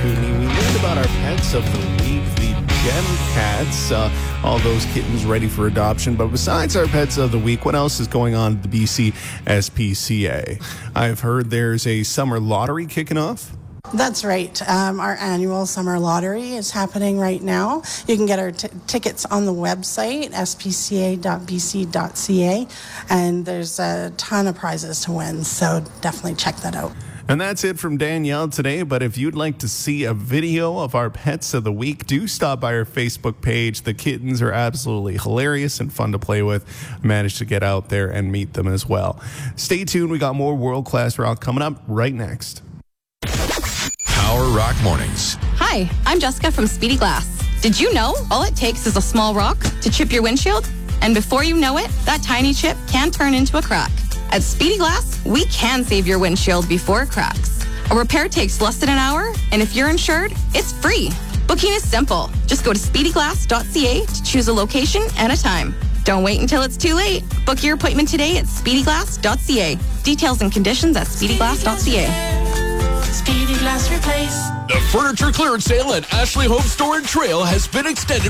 Cooney. We learned about our pets of the week, the Gem Cats, all those kittens ready for adoption. But besides our pets of the week, what else is going on at the BC SPCA? I've heard there's a summer lottery kicking off. That's right. Our annual summer lottery is happening right now. You can get our tickets on the website, spca.bc.ca, and there's a ton of prizes to win, so definitely check that out. And that's it from Danielle today. But if you'd like to see a video of our pets of the week, do stop by our Facebook page. The kittens are absolutely hilarious and fun to play with. I managed to get out there and meet them as well. Stay tuned. We got more world-class rock coming up right next. Power Rock Mornings. Hi, I'm Jessica from Speedy Glass. Did you know all it takes is a small rock to chip your windshield? And before you know it, that tiny chip can turn into a crack. At Speedy Glass, we can save your windshield before it cracks. A repair takes less than an hour, and if you're insured, it's free. Booking is simple. Just go to speedyglass.ca to choose a location and a time. Don't wait until it's too late. Book your appointment today at speedyglass.ca. Details and conditions at speedyglass.ca. Speedy Glass Replace. The furniture clearance sale at Ashley Home Store and Trail has been extended